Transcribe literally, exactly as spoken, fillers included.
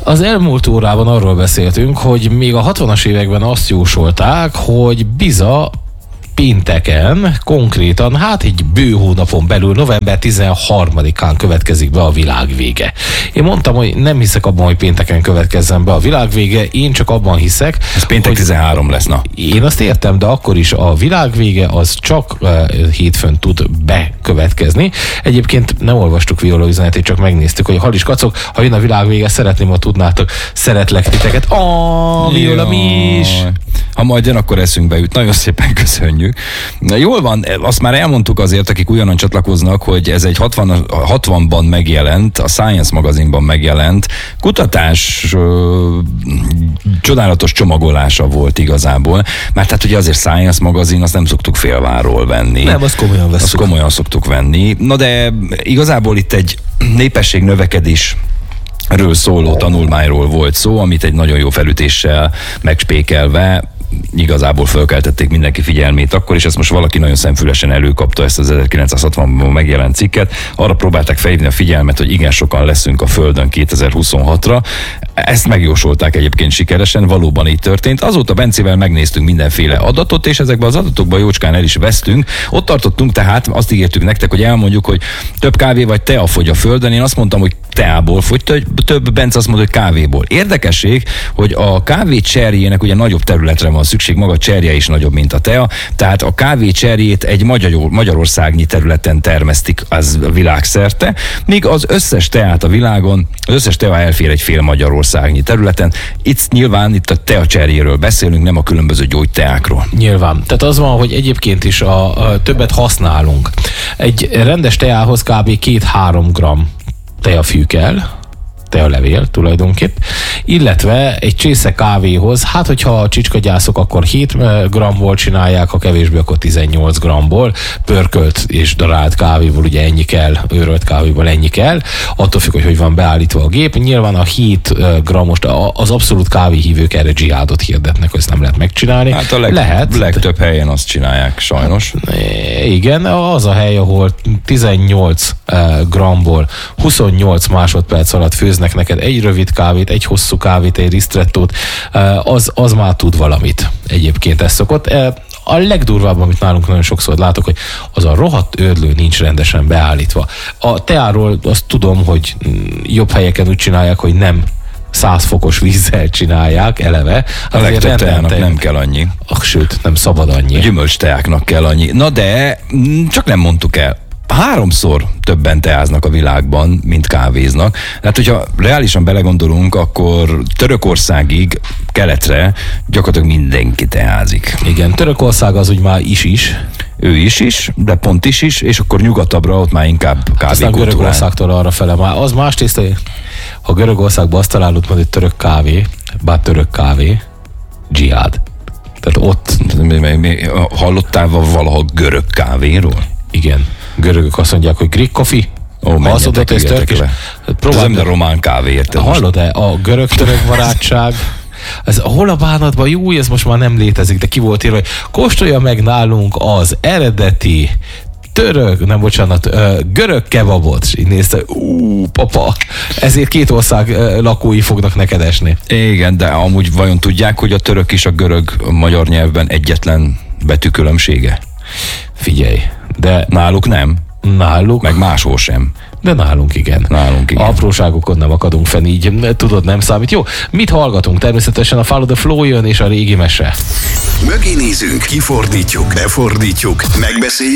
Az elmúlt órában arról beszéltünk, hogy még a hatvanas években azt jósolták, hogy biza pénteken, konkrétan, hát egy bő hónapon belül, november tizenharmadikán következik be a világvége. Én mondtam, hogy nem hiszek abban, hogy pénteken következzen be a világvége, én csak abban hiszek, ez péntek tizenhárom lesz, na. Én azt értem, de akkor is a világvége az csak uh, hétfőn tud bekövetkezni. Egyébként nem olvastuk Viola üzenetét, csak megnéztük, hogy Halis kacok, ha jön a világvége, szeretném, ha tudnátok, szeretlek titeket. Ah, Viola, mi is! Ha majd jön, akkor eszünkbe jut. Nagyon szépen köszönjük. Na, jól van, azt már elmondtuk azért, akik ugyanan csatlakoznak, hogy ez egy hatvan, hatvanban megjelent, a Science magazinban megjelent kutatás ö, csodálatos csomagolása volt igazából, mert hát ugye azért Science magazin, azt nem szoktuk félváról venni. Nem, azt komolyan veszünk. Azt komolyan szoktuk venni. Na de igazából itt egy népesség növekedés ről szóló tanulmányról volt szó, amit egy nagyon jó felütéssel megspékelve igazából fölkeltették mindenki figyelmét akkor, és ezt most valaki nagyon szemfülesen előkapta, ezt az ezerkilencszázhatvanban megjelent cikket. Arra próbálták felhívni a figyelmet, hogy igen sokan leszünk a Földön kétezer-huszonhatra. Ezt megjósolták egyébként sikeresen, valóban így történt. Azóta Bencével megnéztünk mindenféle adatot, és ezekben az adatokban jócskán el is vesztünk. Ott tartottunk tehát, azt ígértük nektek, hogy elmondjuk, hogy több kávé vagy tea fogy a Földön. Én azt mondtam, hogy teából fogy, több Bence azt mondta, hogy kávéból. Érdekesség, hogy a kávé cserjének ugye nagyobb területre van szükség, maga a cserje is nagyobb, mint a tea, tehát a kávé cserjét egy magyar, magyarországnyi területen termesztik az világszerte, míg az összes teát a világon, az összes tea elfér egy fél magyarországnyi területen. Itt nyilván itt a tea cserjéről beszélünk, nem a különböző gyógyteákról. Nyilván. Tehát az van, hogy egyébként is a, a többet használunk. Egy rendes teához kb. két-három gramm teafű kell, tealevél tulajdonképp, illetve egy csésze kávéhoz, hát hogyha a csicskagyászok, akkor hét grammból csinálják, ha kevésbé, akkor tizennyolc grammból, pörkölt és darált kávéból ugye ennyi kell, őrölt kávéból ennyi kell, attól függ, hogy hogy van beállítva a gép. Nyilván a hét grammos, az abszolút kávéhívők erre dzsihádot hirdetnek, hogy ezt nem lehet megcsinálni. Hát a leg, lehet. legtöbb helyen azt csinálják, sajnos. Igen, az a hely, ahol tizennyolc grammból huszonnyolc másodperc alatt főznek neked egy rövid kávét, egy hosszú kávét, egy ristrettót, az, az már tud valamit. Egyébként ez szokott. A legdurvább, amit nálunk nagyon sokszor látok, hogy az a rohadt őrlő nincs rendesen beállítva. A teáról azt tudom, hogy jobb helyeken úgy csinálják, hogy nem száz fokos vízzel csinálják eleve. A legtöbb teának nem kell annyi. Ah, sőt, nem szabad annyi. A gyümölcs teáknak kell annyi. Na de csak nem mondtuk el. Háromszor többen teáznak a világban, mint kávéznak. Tehát, hogyha reálisan belegondolunk, akkor Törökországig, keletre gyakorlatilag mindenki teázik. Igen, Törökország az úgy már is is. Ő is is, de pont is is, és akkor nyugatabbra ott már inkább kávékultúrán. Aztán Görögországtól arra fele már. Az más tészta, ha Görögországban azt találod majd egy török kávé, bár török kávé, dzsihád. Tehát ott... Hallottál valaha görög kávéról? Igen. Görögök azt mondják, hogy Greek coffee. Ó, menjetek, ez török. Ez nem de román kávé, érted? Hallod-e? A görög-török barátság, ez hol a bánatban, jó, ez most már nem létezik, de ki volt írva, hogy kóstolja meg nálunk az eredeti török, nem bocsánat, görög kebabot. És így nézte, ú, papa, ezért két ország lakói fognak neked esni. Igen, de amúgy vajon tudják, hogy a török és a görög a magyar nyelvben egyetlen betűkülönbsége? Figyelj, de náluk nem. Náluk. Meg máshol sem. De nálunk igen. Nálunk igen. Apróságokon nem akadunk fenn, így tudod, nem számít. Jó, mit hallgatunk? Természetesen a Follow the Flow jön és a régi mese. Mögé nézünk, kifordítjuk, befordítjuk, megbeszéljük